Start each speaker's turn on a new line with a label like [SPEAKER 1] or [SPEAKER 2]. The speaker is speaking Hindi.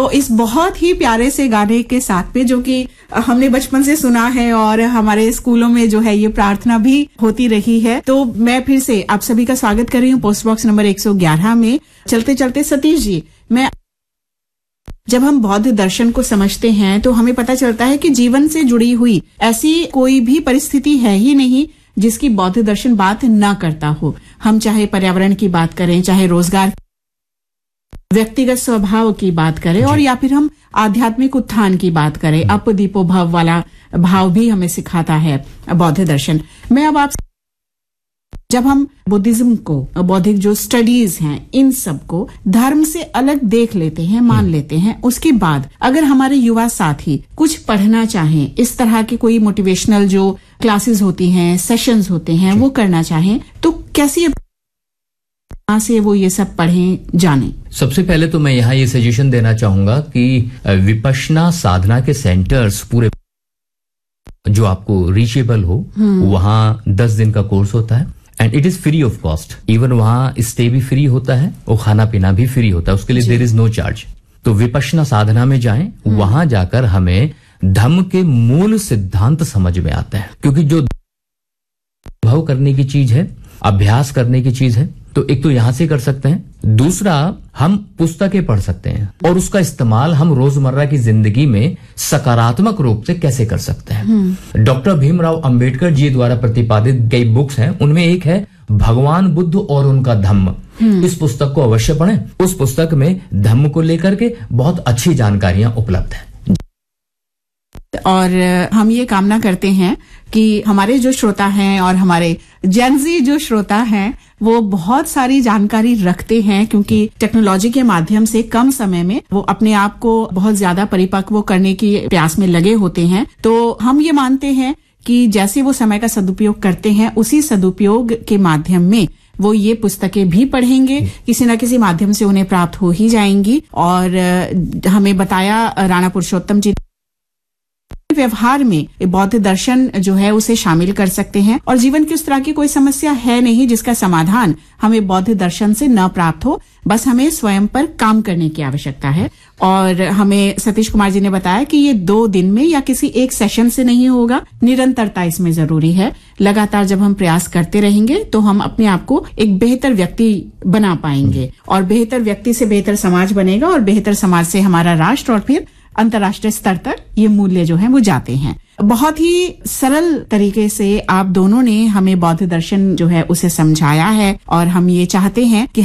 [SPEAKER 1] इस बहुत ही प्यारे से गाने के साथ में, जो कि हमने बचपन से सुना है और हमारे स्कूलों में जो है ये प्रार्थना भी होती रही है, तो मैं फिर से आप सभी का स्वागत कर रही हूँ पोस्ट बॉक्स नंबर 111 में। चलते चलते सतीश जी, जब हम बौद्ध दर्शन को समझते हैं तो हमें पता चलता है कि जीवन से जुड़ी हुई ऐसी कोई भी परिस्थिति है ही नहीं जिसकी बौद्ध दर्शन बात ना करता हो। हम चाहे पर्यावरण की बात करें, चाहे रोजगार, व्यक्तिगत स्वभाव की बात करें, और या फिर हम आध्यात्मिक उत्थान की बात करें, अप दीपो भव वाला भाव भी हमें सिखाता है बौद्ध दर्शन। मैं अब आप, जब हम बुद्धिज्म को, बौद्धिक जो स्टडीज हैं, इन सब को धर्म से अलग देख लेते हैं, मान लेते हैं, उसके बाद अगर हमारे युवा साथी कुछ पढ़ना चाहें, इस तरह की कोई मोटिवेशनल जो क्लासेस होती हैं, सेशंस होते हैं, वो करना चाहें, तो कैसी से वो ये सब पढ़ें, जानें?
[SPEAKER 2] सबसे पहले तो मैं यहाँ ये सजेशन देना चाहूंगा कि विपश्यना साधना के सेंटर्स पूरे जो आपको रीचेबल हो, वहाँ 10 दिन का कोर्स होता है and it is free of cost. Even वहाँ स्टे भी फ्री होता है और खाना पीना भी फ्री होता है, उसके लिए देयर इज नो चार्ज। तो विपश्यना साधना में जाएं, वहां जाकर हमें धम्म के मूल सिद्धांत समझ में आते हैं, क्योंकि जो अनुभव करने की चीज है, अभ्यास करने की चीज है, तो एक तो यहां से कर सकते हैं। दूसरा, हम पुस्तकें पढ़ सकते हैं और उसका इस्तेमाल हम रोजमर्रा की जिंदगी में सकारात्मक रूप से कैसे कर सकते हैं। डॉक्टर भीमराव अंबेडकर जी द्वारा प्रतिपादित कई बुक्स हैं, उनमें एक है भगवान बुद्ध और उनका धम्म। इस पुस्तक को अवश्य पढ़ें। उस पुस्तक में धम्म को लेकर के बहुत अच्छी जानकारियां उपलब्ध हैं।
[SPEAKER 1] और हम ये कामना करते हैं कि हमारे जो श्रोता हैं और हमारे जेनजी जो श्रोता हैं वो बहुत सारी जानकारी रखते हैं, क्योंकि टेक्नोलॉजी के माध्यम से कम समय में वो अपने आप को बहुत ज्यादा परिपक्व करने की प्रयास में लगे होते हैं। तो हम ये मानते हैं कि जैसे वो समय का सदुपयोग करते हैं, उसी सदुपयोग के माध्यम में वो ये पुस्तकें भी पढ़ेंगे, किसी न किसी माध्यम से उन्हें प्राप्त हो ही जाएंगी। और हमें बताया राणा पुरुषोत्तम जी, व्यवहार में बौद्ध दर्शन जो है उसे शामिल कर सकते हैं, और जीवन की उस तरह की कोई समस्या है नहीं जिसका समाधान हमें बौद्ध दर्शन से न प्राप्त हो। बस हमें स्वयं पर काम करने की आवश्यकता है। और हमें सतीश कुमार जी ने बताया कि ये 2 दिन में या किसी एक सेशन से नहीं होगा, निरंतरता इसमें जरूरी है। लगातार जब हम प्रयास करते रहेंगे तो हम अपने आप को एक बेहतर व्यक्ति बना पाएंगे, और बेहतर व्यक्ति से बेहतर समाज बनेगा, और बेहतर समाज से हमारा राष्ट्र और फिर अंतर्राष्ट्रीय स्तर तक ये मूल्य जो हैं वो जाते हैं। बहुत ही सरल तरीके से आप दोनों ने हमें बौद्ध दर्शन जो है उसे समझाया है, और हम ये चाहते हैं कि